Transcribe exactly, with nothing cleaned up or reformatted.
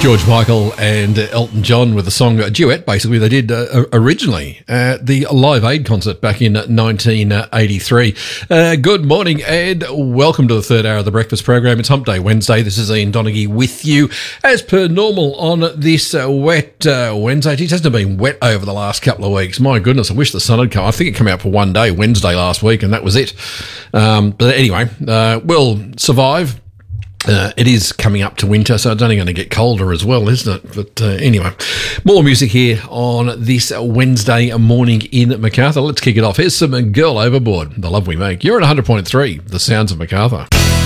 George Michael and Elton John with a song, a duet basically, they did uh, originally at the Live Aid concert back in nineteen eighty-three. Uh, good morning and welcome to the third hour of the breakfast program. It's Hump Day Wednesday. This is Ian Donaghy with you as per normal on this uh, wet uh, Wednesday. It hasn't been wet over the last couple of weeks. My goodness, I wish the sun had come. I think it came out for one day, Wednesday last week, and that was it. Um, but anyway, uh, we'll survive. Uh, it is coming up to winter, so it's only going to get colder as well, isn't it? But uh, anyway, more music here on this Wednesday morning in Macarthur. Let's kick it off. Here's some Girl Overboard, The Love We Make. You're at one hundred point three, The Sounds of Macarthur.